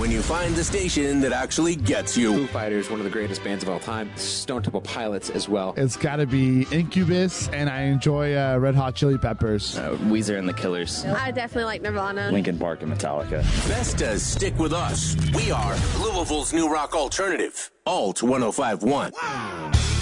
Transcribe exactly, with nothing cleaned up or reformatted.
when you find the station that actually gets you. Foo Fighters, one of the greatest bands of all time. Stone Temple Pilots as well. It's got to be Incubus, and I enjoy uh, Red Hot Chili Peppers. Uh, Weezer and the Killers. I definitely like Nirvana. Linkin Park and Metallica. Vestas stick with us. We are Louisville's new rock alternative. Alt one oh five point one.